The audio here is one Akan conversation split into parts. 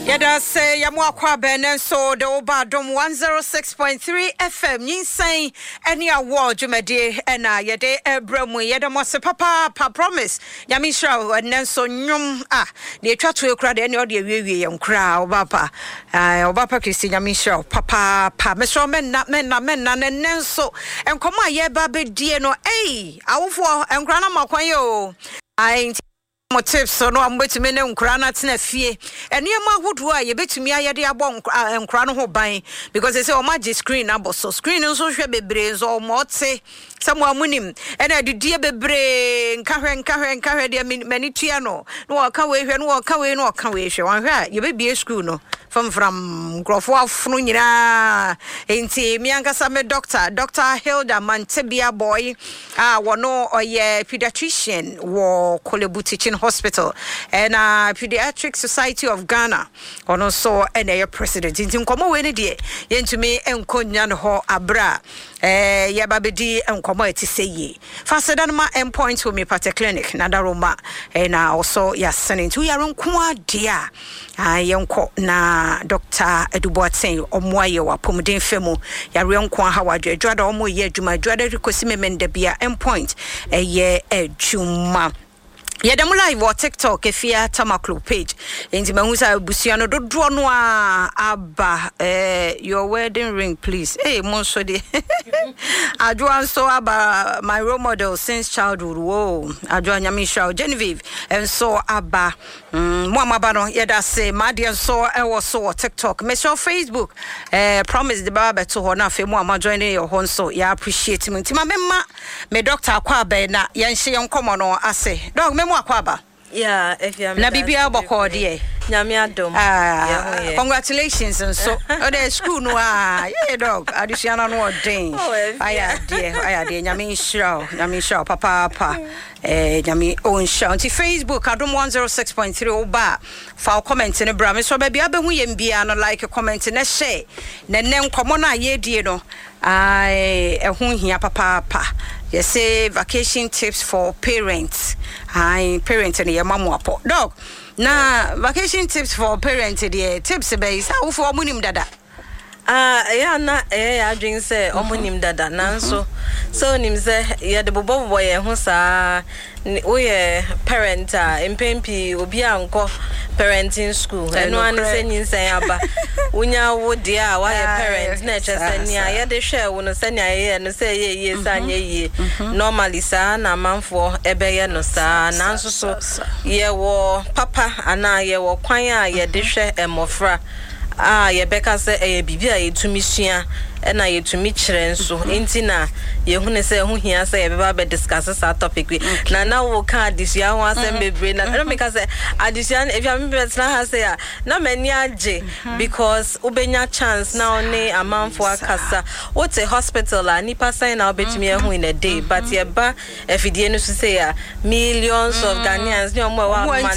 Yada say yamwa kwa benen so the oba dom 106.3 FM yinsay any award jumedi ena yede ebremu yede mo se papa promise yami shra enen so nyum de etwa to ekura de ene o de awie yankura obapa Christy yami shra papa me so men na nen so enkomo aye ba be die no awofo enkura na makwan yo mo tips so no ambetumi ne nkura na tena fie enema hodo a ye betumi ayede abo nkura no ho ban because they say o magi screen abo so screen nso hwe bebre nso mo te samo amunim ena didie bebre nkahwe de mani tua no ka we hwe no ka we hwe wan hwe ye bebie school no from grofo afunu nyina enti mi ankasa me Dr. Hilda Mantebia boy wono oye pediatrician wo Kolebu Teaching Hospital and Pediatric Society of Ghana ono so ene president enti nkomo we ne de yentumi enkonya no ho abra ya babedi enkomo etiseye fasedan ma endpoint for me pate clinic na daroma na also ya sending to yaron kwa dia yenko na Dr. Eduboatsen omoaye wa pomden femu yare enko ha wadwe adwada omo ye adwuma adwada rikosime mendabia endpoint eye adwuma Yadam live or TikTok efia Tamaklo page. Enti mahusa busiano do no aba your wedding ring please. Hey monso de. Adwan so aba my role model since childhood. Whoa. Adwan Nyamisha Genevieve and so aba mo amabano yeda say madian so e so TikTok. Me show Facebook promise the baba to ho na fe mo ama joining your hon so ya appreciate me. Nti ma me doctor akwa ba na yenhye yenkomo no ase. Dog me Akwaba. Yeah, if you na bibia boko de nyame adom congratulations and so the school no yeah dog additional no den aya de nyame show papa nyame on show on Facebook adom 106.3 oba fa comment ne bra me so ba bia be hu yem bia no like comment ne share ne nkomo na ye die no ehun hia papa you say vacation tips for parents parents and your mom wapo dog na vacation tips for parents the tips be say for omunim dada ya na adwin say omunim dada nanso so nim say ye de bobo ye ho saa we parent impempi obi anko parenting school eno an say nyinsan aba unya wo dia wa ye parent na chesania ye de hwe wo no sania ye no say ye sanya ye normally sa na manfo ebe ye no sa nanso so ye wo papa ana ye wo kwan a ye de hwe emofra ye beka say bibia ye tumi sua na ye tumi kire nso enti na ye hune say hu hia say ye beba be discuss sa topic we na wo ka adisia ho asem bebre na no make say adisia if you me betina ha say na mani age because ubenya chance na oni amanfo akasa what a hospital nipa sign na obetumi ehu in a day but ye ba efidie no so say millions of Ghanaians ni omo wa man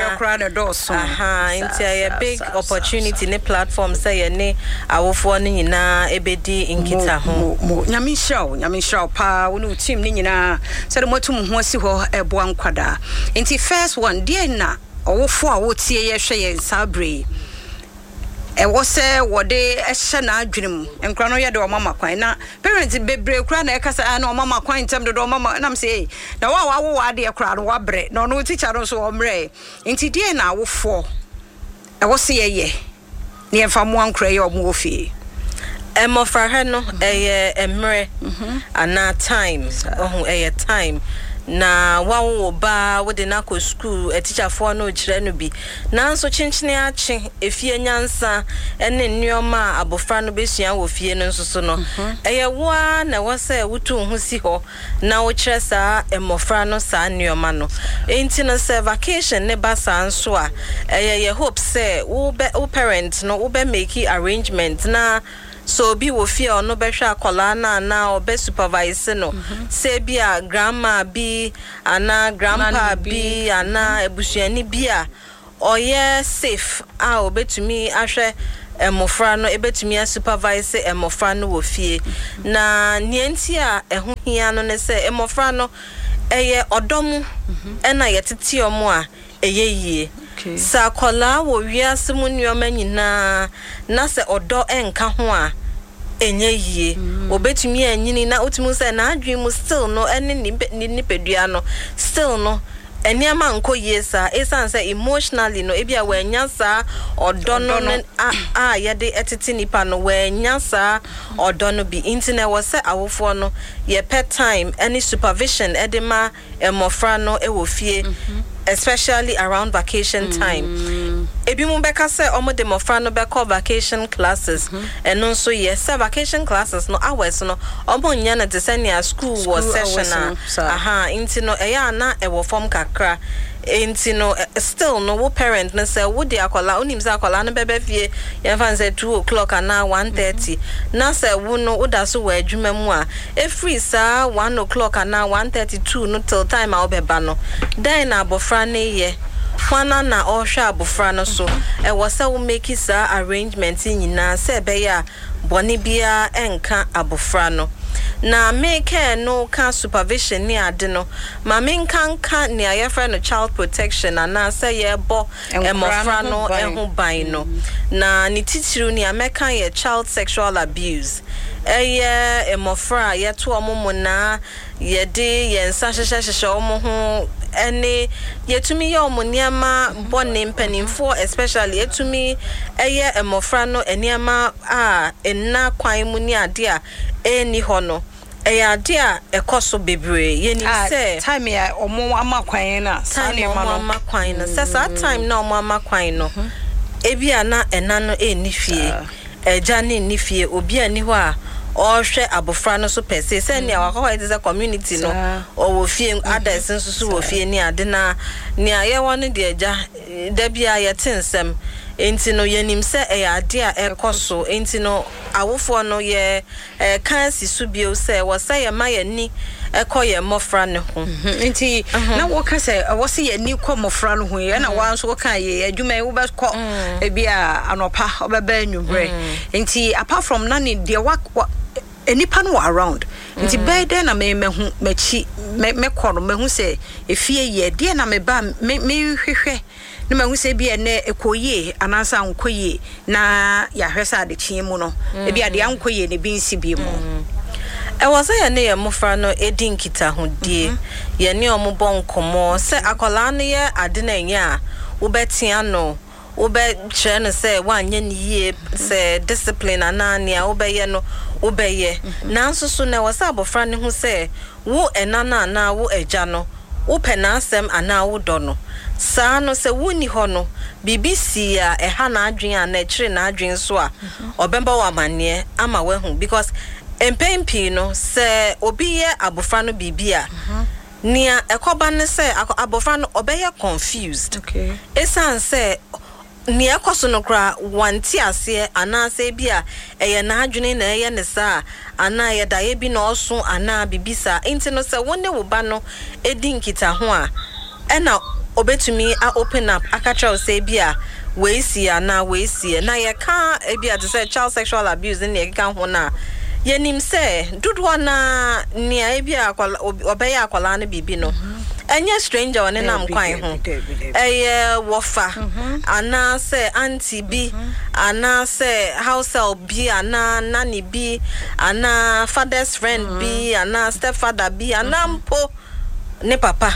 na enti a big opportunity ne platform say ye ne awofo no nyina di inkita ho nyame show pa wonu team ni nyina se de motum ho asi ho ebo ankwada enti first one die na owofo a wotie ye hwe ye sabre wo se wode ehye na adwenem enkra no ye de o mama kwan na parents bebre kra na ekasa na o mama kwan tem de o mama na mse na wa ade kra no wabre na no teacher no so o mre enti die na awofo wo se ye ne emfa mo ankra ye o mo ofie emofra he no emre ana time time na wawo ba wo de na ko school teacher for no kire no bi nanso chinchine ache efie nyansa ene nneoma abofra no besua wo fie no nso no wa na wo se wutu ho si ho na wo kire sa emofra no sa nneoma no enti no se vacation ne ba sa nso a ye hope say wo parent no wo be make arrangement na so bi wo fie ono be hwa akola na obe supervise no say bia grandma bi ana grandpa bi ana ebusuani bia oye safe obetumi ahwe emofra no ebetumi supervise emofra no wo fie na nienti a eho hia no ne say emofra no eye odomu na yetete omo a eye yie okay sa kola wo wiase mu nneoma nyina na se odo enka ho a enye yie obetumi anyini na otumu se na adwen mu still no ene nipedua no still no eniama nko yesa esan say emotionally no ebia wanya sa odo no yede etete nipa no wanya sa odo no bi intine wo se awofo no ye pet time any supervision edema emofra no ewo fie especially around vacation time ebi mu beka say omo de mofra no beka vacation classes eno so yes vacation classes no hours no omo nya na desenia school was session intino eya na ewo form kakra intino still no wo parent no say wo de akola onim say akola no bebe fie ye fan say 2 o'clock and now 1:30 na say wo no oda so wa adwuma mu a every sa 1 o'clock and now 1:32 no till time a obeba no then na abofra ne ye kwana na ohwa abofra no so e wo say wo make sa arrangement nyina say be ya boni bia enka abofra no na make no can supervision ni ade no ma me nkanka ni ayefra no child protection ana say ye bo emofra no ehu ban no na ni titiru ni ameka ye child sexual abuse eye emofra ye to omomo na ye de ye nsa hyehyehye omo ho ene yetumi ye omoniama bone mpanimfo especially yetumi eye emofra no eniama enna kwan mu ni ade a eni ho no eya ade a ekoso bebre yeni se time ya omo amakwan na time omo amakwan na se sa time na omo amakwan no ebia na ena no eni fie eja na eni fie obi ani ho a ohwe abofra no so pese se ne akwa is a community no o wo fie others nso so wo fie ni ade na ne aye won de eja da bia ye tensem enti no yenim se ade a ekoso enti no awofo no ye kan sisu bio se wo se ye ma ye ni ekoye mofra ne ho enti na wo ka se wo se ye ni ko mofra no ho ye na wa nso kan ye adwuma wo be ko e bia anopa obeba anwubre enti apart from nani de wa enipa no around nti bede na me hu machi me koro me hu se efie ye de na me ba me hwehwe na me hu se bia na ekoye anansa ankoye na ya hwesa de chie mu no e bia de ankoye ne bi nsi bi mu e was ya ne ye mofra no edi nkita ho die ye ne omubon komo se akola no ye ade na nya wo betia no obe chene say wanye ni ye say discipline anania obeye no obeye nanso so na wasa abofra ne hu say wo enana na wo eja no wo pena asem ana wo do no saa no say woni ho no BBC a eha na adwen a na kire na adwen so a obemba wa mane ama we hu because empempi no say obi ye abofra no bibia nia ekoba ne say abofra no obeye confused okay esan say ni ekoso no kra wanti ase ana se bia eye na adwene na eye ne sa ana ye da ye bi na oso ana bibisa enti no se wonne wo ba no edi nkita ho a ena obetumi a open up akatra se bia we si ana we si na ye ka e bia to say child sexual abuse in ye kan ho na yenim se dudwo na ni e bia obeye akwala na bibi no enye stranger one nam kwan ho eye wofa ana say auntie bi ana say house help bi ana nanny bi ana father's friend bi ana stepfather bi ana mpo ne papa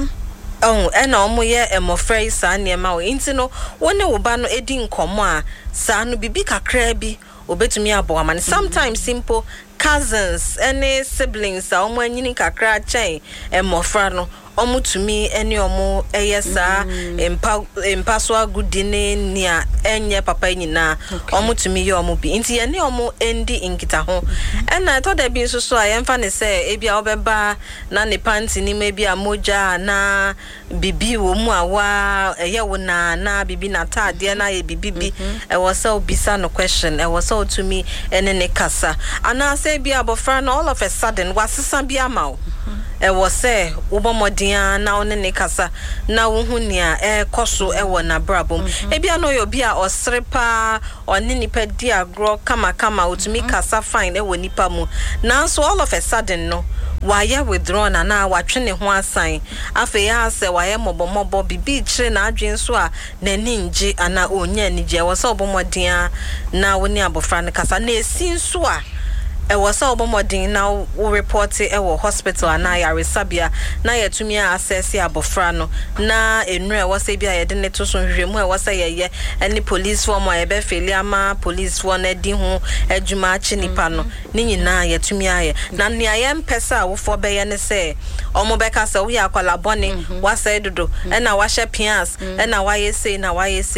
ena omo ye emofrey sa ne ma wo intino woni wo ba no edi nkomo a sa no bibi kakra bi obetumi abo amane sometimes simple cousins any siblings a omo anyini kakra chen emofra no omutumi eni omo eyesa empaso agudine nia enye papa nyina omutumi ye omo bi nti eni omo endi nkita ho ena to da bi nso so ayemfa ne se ebia obeba na ne panty ni ma bia moja na bibi wo mu awa eye wo na bibi na tade na ye bibi bi e was so bisa no question e was so to me ene ne kasa ana se bia abofra no all of a sudden wasesa bia mawo e was say ubomodian na one ne kasa na wo hu nia koso e wo na brabom e bia no yo bia osrepa oni nipa di agro kama otumi kasa fine e wo nipa mu now so all of a sudden no waya withdrawn ana watwe ne ho asan afa ya se waya mobomobo bibi kire na adwen so a n'ani nje ana onya ni je wo se obomoden a na woni abofra ne kasa na esi so a was so bomodin now report it hospital and na yaresabia na yetumi access abofra na enure was say bia yede neto so hwemu e was say ye any police form e be feliama police for na di ho adwuma achi nipa no ni nyina yetumi aye na nea ye mpesa wo for be ye ne say omo be ka say wo ya kwala bone wasa dodo e na wa hye pians e na wa ye say na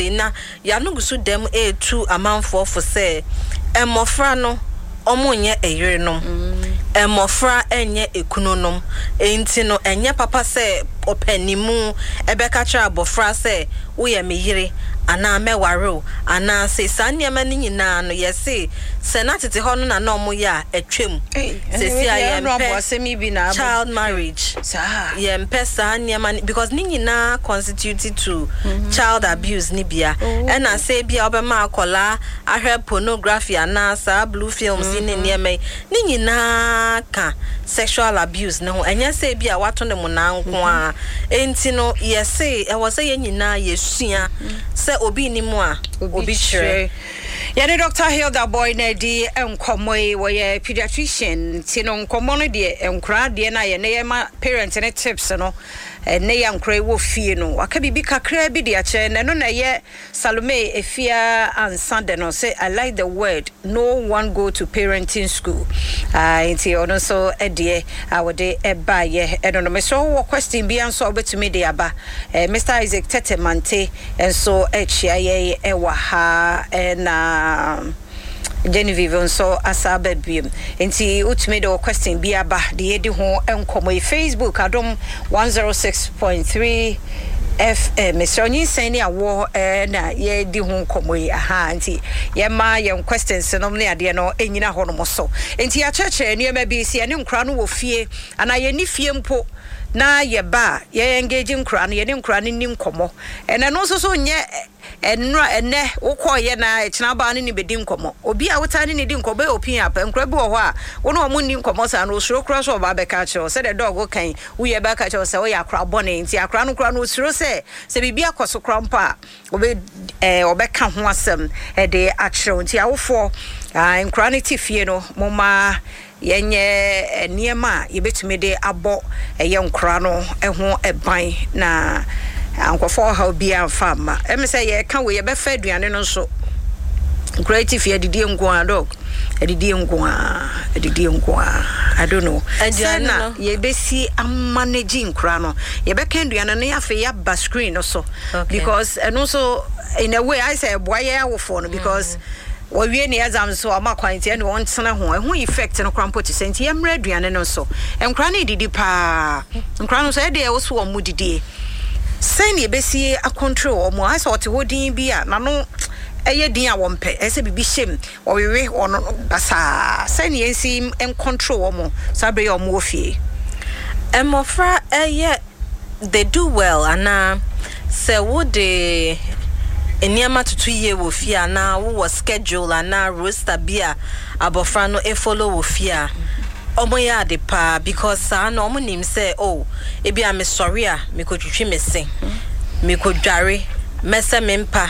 ya no gusu dem e2 amanfo for say emofra no omunye eyerenom emofra enye ekunonom enti no enye papa se opanimu ebeka kira abofra se wo ye meyire ana meware ana se saniema ni nyina no yesi senatete ho no na no mo ya atwem sesi ayempe child marriage yempe saniema because ni nyina constituted to child abuse ni bia ena se bia obema akola ahwe pornography ana sa blue films ni niema ni nyina ka sexual abuse no enye se bia wato ne mo na nko a enti no yesi e wo se ye nyina yesua se obi ni mu a obi chere yani Dr. Hilda Boy na di enkomoi wo ye pediatrician ti no nkomo no de enkra de na ye ne ye ma parent ne tips no ne ya nkra wo fie no aka bibi kakra bi de ache ne no na ye Salome Efia ansande no say I like the word no one go to parenting school inti ono so edie awode eba ye eno no me so wo question bi anso obetumi de aba Mr. Isaac Tetemante enso echia ye ewa ha na Genevieve so asaba biem enti utumi de question bi aba de yedi ho enkomo Facebook adom 106.3 FM Mr. Onyinsen awo na ye di ho nkomo yi aha nti ye ma ye questions no ne ade no enyina ho no so enti ya cheche ne ma bi si ne nkra no wo fie ana ye ni fie mpo na ye ba ye engage nkra no ye ne nkra no ni nkomo ene no so nye enra ene ukoye na echina ba ni bedi nkomo obi a wotani ni di nkomo be opin apa nkra bi wo ho a wono omo ni nkomo sa no osuro kra so ba be ka che se the dog kan uye ba ka che se wo ya kra bone nti akra no kra no osuro se bibi akoso kra mpa obe ka ho asem de akre nti awofo nkra ni tifie no moma yenye niema yebetumi de abo ye nkra no ho eban na ankofo ha obi amfama em say ye kan we ye be fa aduane no so creative ye didi nko dog didi nko I don't know sana ye be si managing nkra no ye be kan aduane no ya fe ya ba screen no so because and also in a way I say boy ye awofo no because we ni exam so ama kwanti and won tsena ho effect no krampo ti senti ye mra aduane no so nkra na didi pa nkra no so e de wo so wo didi send ye besi a control omo asa ote hodin bi a na no eye din a wompe ese bibi shem o wewe ono basa send ye si en control omo sabre ye omo ofie emofra eye they do well ana se wo de eniama tutu ye wo fie na wo schedule ana roster bia abofra no e follow wo fie omo ya de pa because sa no omo nim say oh ebi am sorry a me ko twitwi me sen me ko dware mese me mpa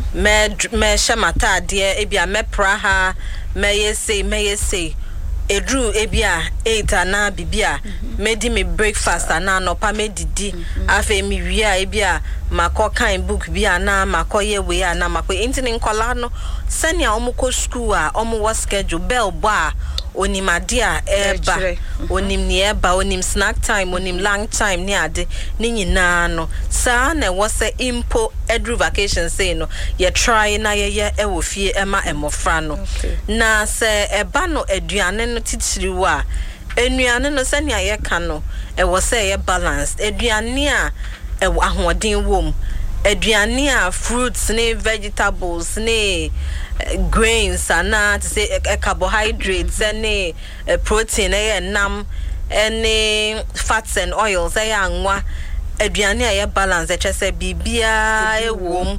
me shamata de ebi am pra ha me yesi edru ebi a 8 ana bibia me di me breakfast ana no pa me didi afa mi wi a ebi a makọ kan book bi ana makọ ye we ana makọ intini nkola no senia omo ko school a omo wo schedule bell ba onimadia eba onim ni eba onim snack time onim lunch time ni ade ni nyina no sa na wo se impo edru vacation say no ye try na ye e wo fie ema emofra no na se eba no aduane no titiri wa enuane no senia ye ka no e wo se ye balanced aduane a e ahoden wom aduane a fruits ne vegetables ne grains ana to say carbohydrates and protein nam and fats and oils anwa aduane a balance say bibia e wom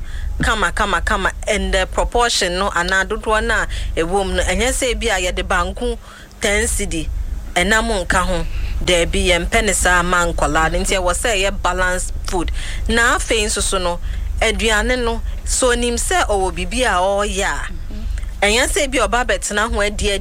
kama and the proportion no ana dodo na e wom no enye say bia ye de banku 10 cedi enam nka ho there be penisa man kola nti e wo say ye balanced food na afei so no aduane no so nim say owo bibia o ya enya say bi oba betena ho adie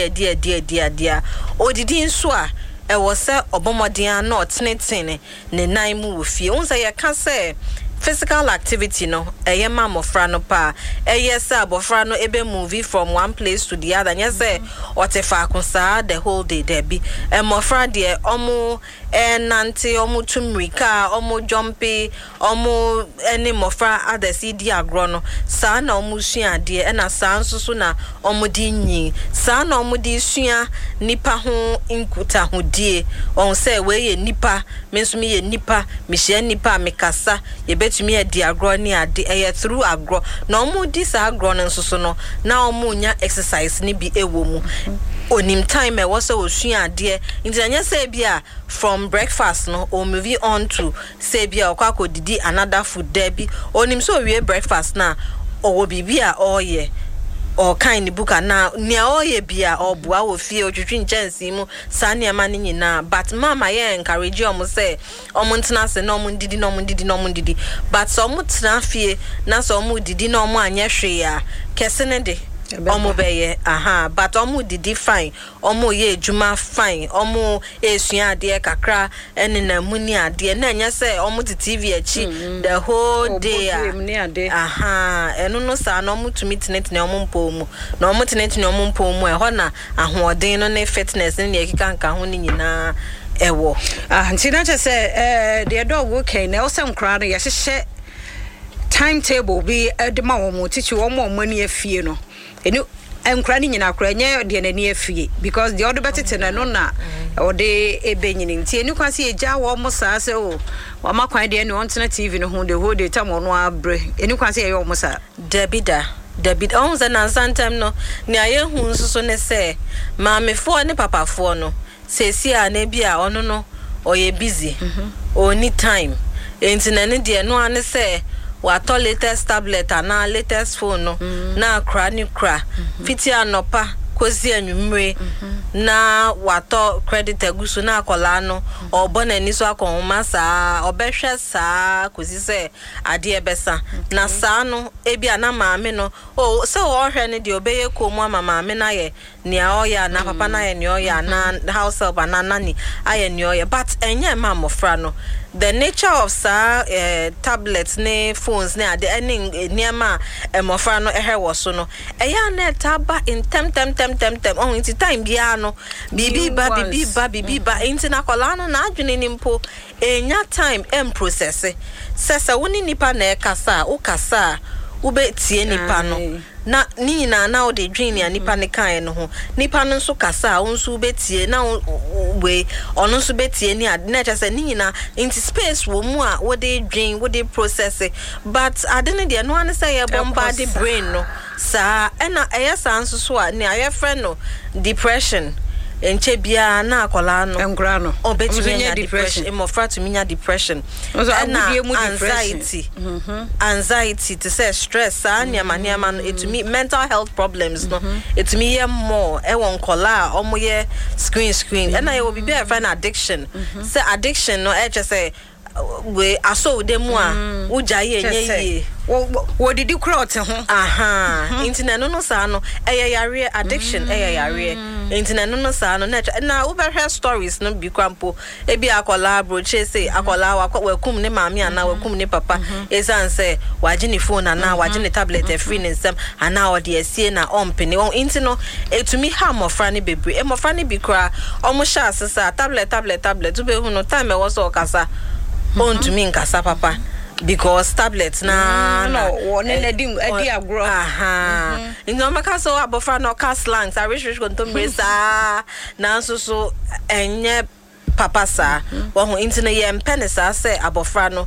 odidi nso a e wo say obomoden na otenetene ne nan mu wo fie unsa ye ka say physical activity no eye mamofra no pa eye say abofra no ebe movie from one place to the other nya say otefa akonsa the whole day there be emofra de omo nante omo tumrika omo jumpy omo any mofra adesi di agro no sa na omo sua de na sa nsusu na omo di nyi sa na omo di sua nipa ho inkuta ho die on say we ye nipa menso me ye nipa me hye nipa me kasa ye betumi e di agro ni ade e through agro na omo di sa agro no nsusu no na omo nya exercise ni bi ewo mu onim time e wo say osua ade nti anya say bia from breakfast no or movie on to say bia okwa didi another food there bi onim so we breakfast na owo bibia oye or kind book na nia oye bia obua wo fie otwetwe nchansi mu sa nia ma nyina but mama ye encourage omo say omo ntena se na omo didi but so omo tena fie na so omo didi na omo anya hwe ya kese ne de omo beye but omo didi fine omo ye ejuma fine omo esua ade kakra ene na muni ade na nya say omo ti TV achi the whole day eno no sa na omo tumi tenetene omo mpomu na omo tenetene omo mpomu e ho na ahoɔden no ne fitness ne ekika nka ho ni nyina ewo nti na che say the dog okay na osem kra no ye hyehyɛ timetable bi de ma wo mo tichi wo mo mani afie no enu enkra ni nyina kra nye de na ni afie because the other betete na no na o de ebe nyini nti enu kwase eja wo mo saa se o wa makwan de enu on tena TV no ho de whole day time ono abre enu kwase ye wo mo saa David on za na sometime no ni aye hu nsuso ne se maamefo ne papafo no sesi a na bia ono no oye busy oni time enti na ne de no ane se wato latest tablet na latest phone no na kra fiti anopa kozi anwumre na wato credit aguso na akola no obona ni so akonma saa obehwe saa kozi se ade ebesa na saa no ebia na maame no o se o hwe ne de obeye komu ama maame na ye nia oya na papa na ye ni oya na house help na nani aye ni oya but enye ma mofra no the nature of tablets ne phones ne ade any niema mofra no ehe wo so no eya na taba in tem on into time bia no bibi ba into na kola no na adwene ni mpo enya time process sesa woni nipa na ekasa o kasa ube tie nipa no na ni na o de dream ya nipa ne kan no ho nipa no so kasa o nso ube tie na we ono so betie ni ade na chese ni na into space wo mu a wo de dream wo de process but ade ne de no an say ye bombard the brain no sa na eyesa nso so a ni aye friend no depression enche bia na akola no enkra no obetumi depression emofra to minya depression anxiety to say stress anyama no etumi mental health problems no etumi ye more e won kola omoye screen na ye obi be friend addiction say addiction no e say we aso demu a uja ye nye wo didi crowd ho internet no sa no yare addiction yare internet no sa no na over stories no bi kwampo e bi akola broche say akola wakum ne maami ana wakum ne papa esan say waje ne phone ana waje ne tablet e free ne nsam ana o de asie na ompene on intino etumi ha mofra ne bebre e mofra ne bi kra omo sha asesa tablet ube hu no time e wo so kasa on to me nkasa papa because tablets na no ne edi agro no maka so abofra no cast slangs I wish kontombresa na so enye papa sa wo ho intine ye mpenesa say abofra no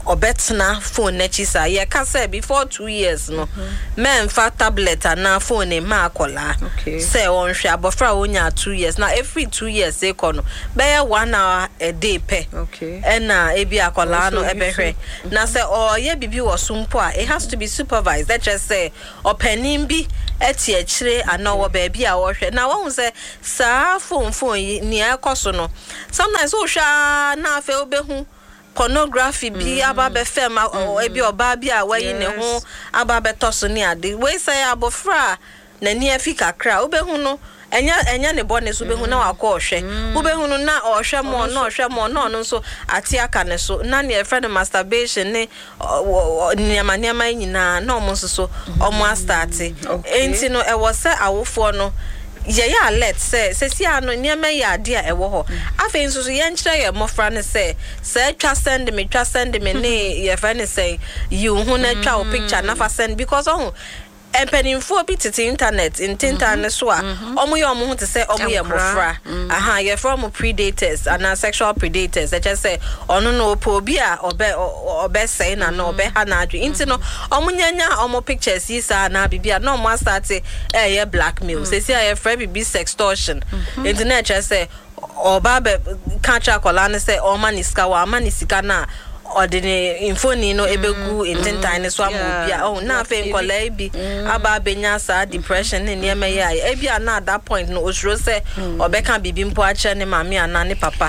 obetna phone nechisa ye ka say before 2 years no men fa tablet and phone e ma akola say on hwe abofra onya 2 years now every 2 years e ko no be 1 hour a day pe and na e bi akola no e be hwe na say ye bibi wo sumpo a it has to be supervised. That just say opening bi eti akire anawo ba bi a wo hwe na wo say sa phone ni ekoso no sometimes wo hwa na afa obehu pornography bi aba be fem ebi oba bi a wayi ne ho aba be toso ni ade we say abofra na ni afika kra obehu no enya ne bone so behu na wakọ ohwe obehu no na ohwe mo no so ati aka ne so na ne friend masturbation ne nyama nyina na omo so omo start enti no e was say awofo no ye alert say si ano nyama ya ade a ewo ho afen so ye nkyere ye mofra ne say twa send me ne ye friend say you hu na twa o picture na fa send because empenimfo bi tete internet internet so a omo ye omo hu te say omo ye mofra ye from predators and sexual predators they just say ono no po bi a obe say na no obe ha na adwe inti no omo nyanya omo pictures yi sa na bibia no omo start ye blackmail say ye free bibi sextortion internet just say oba be catch akola ne say o maniska wa manisika na ordinary infoni no ebegu intentine so amobia na fe nkola bi aba benya sa depression ne niema ya ebia na at that point no osuro say obeka bibi mpo ache ne mami ana ne papa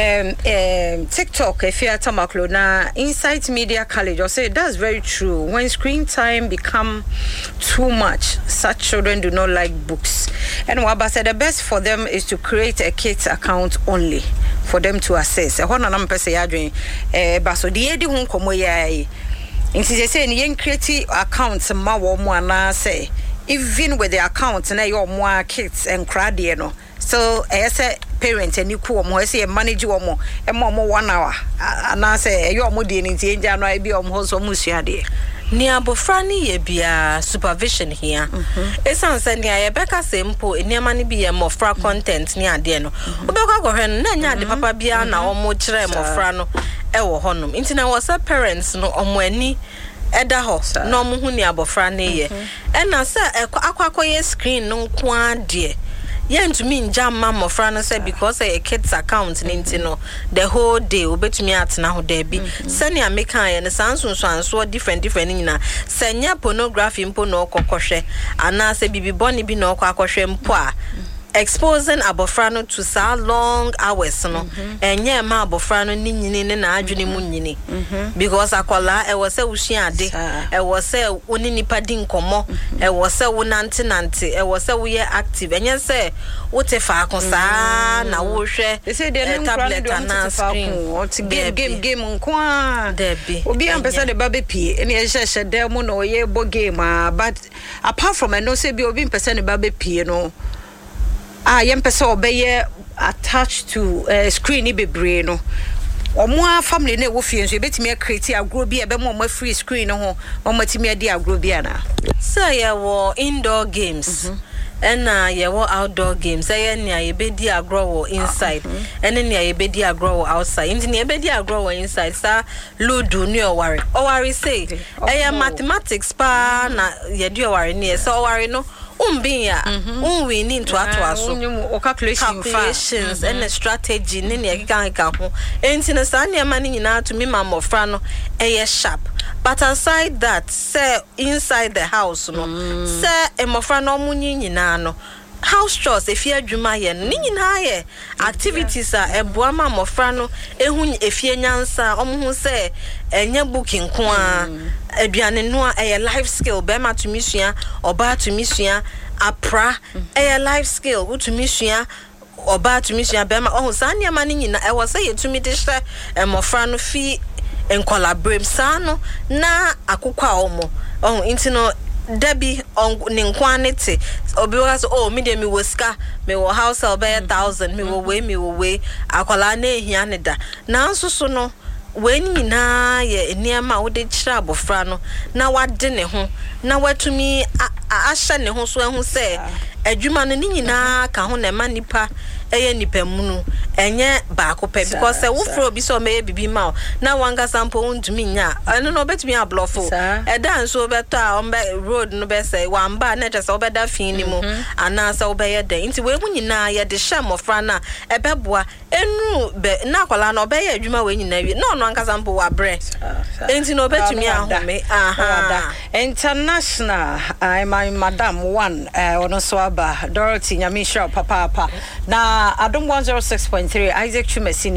TikTok if you at Tamaklo na Insight Media College or say that's very true. When screen time become too much, such children do not like books, and Waba said the best for them is to create a kids account only for them to access. Ehona na mpese ya adwen baso de edi hu komo yai nti say ni yen create account ma wo mo ana say even with the account na your more kids and crade no so say parents and you ko mo say manage wo mo e mo 1 hour ana say your mo de ni nti enja no bi o mo so mo suade ni abofra ni ye bia supervision here esan se ni ayebeka sempo eniama ni bi ye mofra content ni ade no obekwa gohwe no na nya ade papa bia na omo kire mofra no e wo honum nti na was parents no omo ani eda ho no omo hu ni abofra ni ye e na se akwakoye screen no nko ade yentumi nja mama frano say because a kids account nintino the whole day obetumi atena ho da bi sani ameka ye ne sanso different nyina senya pornography mpo no kokohwe ana se bibi boni bi no kokohwe mpo a exposing abofrano to so long hours no enye ma abofrano ni nyini ne na adwene mu nyini because akola e wo se wusuade e wo se oni nipa di nkomo e wo se wo nante e wo se wo ye active enye se wo te fa akosa na wo hwe tablet na screen game nko a obi ampesa de babe pie ene ye hye dem no ye bo game but apart from no se bi obi ampesa ne babe pie no yempese obeye attached to screen bebre no omo family na wo fie so betimi create agro bi ebe mo free screen no ho mo matimi ade agro bi ana so ye wo indoor games and ye wo outdoor games ye nia ye bedi agro wo inside and nia ye bedi agro wo outside indi nia bedi agro wo inside sa ludo ni owari say mathematics pa na ye di owari ni so owari no umbia we need to aso calculations and a strategy nini ekika ho enti na sane mani nyina to me mamofra no sharp but aside that say inside the house no say emofra no munyi nyina no house chores efie adwuma ye no nyina ye activities a eboa mamofra no ehun efie nyansa omhu say enye booking ko a aduane no a life skill be ma to misua oba to misua apra a life skill wo to misua oba to misua be ma ohun sa niam ani nyina e wo say yetumi de hye emofra no fi encollaborate sa no na akokwa omo ohun intino Debbie on Ninkwanity or because me de mi woska me wo house will be 1,000 me wo we akwala na ehianeda na nso no when na ye niema wo de kira abofra no na wade ne ho na watumi ahye ne ho so ehu se adwuma no nyina ka ho na ma nipa eye nipemunu enye baako pe because se wo fro bi so me bibi ma na wanga sample untumi nya eno no betumi ablofo eda nso beto a ombe road no be say wamba na je se obeda fin ni mu ana se obeye den nti we mu nyina ye de hye mofra na ebeboa enu be na akwala na obeye adwuma we nyina wi no anga sample wa bre nti no betumi ahome international my madam one ono so aba Dorothy Nyamishra papa na Adom 106.3 Isaac Chumesi